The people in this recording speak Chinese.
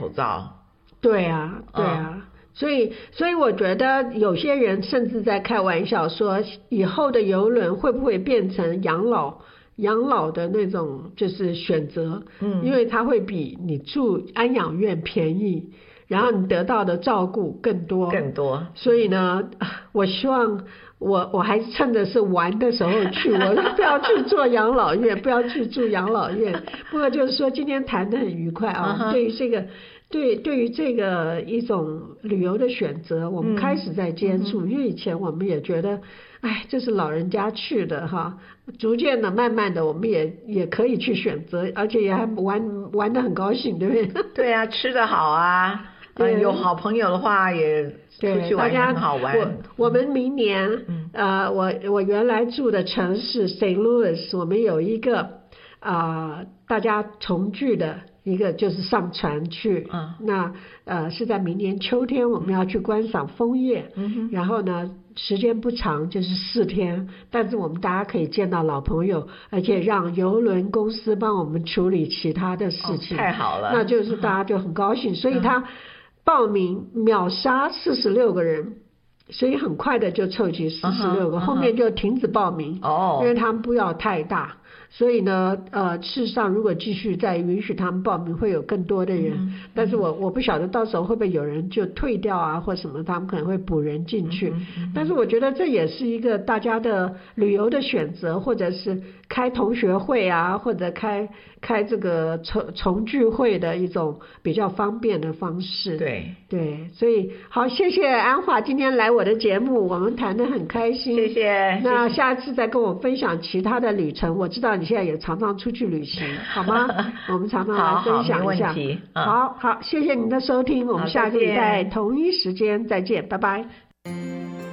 口罩。 对啊，对啊。所以我觉得有些人甚至在开玩笑说，以后的邮轮会不会变成养老的那种就是选择，因为它会比你住安养院便宜，然后你得到的照顾更多。所以呢，我希望我还趁着是玩的时候去，我不要去做养老院，不要去住养老院。不过就是说今天谈得很愉快啊，对于这个。对于这个一种旅游的选择，我们开始在接触，因为以前我们也觉得，哎，这是老人家去的哈，逐渐的、慢慢的，我们也可以去选择，而且也还玩得很高兴，对不对？ 对啊，吃得好啊，有好朋友的话也出去玩也很好玩。 我们明年，我原来住的城市 St. Louis， 我们有一个大家重聚的。一个就是上船去，那是在明年秋天我们要去观赏枫叶，然后呢时间不长，就是4天，但是我们大家可以见到老朋友，而且让邮轮公司帮我们处理其他的事情， 太好了， 那就是大家就很高兴，所以他报名秒杀46个人。所以很快的就凑齐46个，后面就停止报名，因为他们不要太大。所以呢，事实上如果继续再允许他们报名，会有更多的人。但是我不晓得到时候会不会有人就退掉啊，或什么，他们可能会补人进去。但是我觉得这也是一个大家的旅游的选择，或者是开同学会啊，或者开这个重聚会的一种比较方便的方式。对，所以好，谢谢安华今天来我的节目，我们谈得很开心。 谢谢。 那下次再跟我分享其他的旅程，我知道你现在也常常出去旅行，好吗？我们常常来分享一下。 好， 好，谢谢您的收听，我们下个礼拜同一时间再见，拜拜。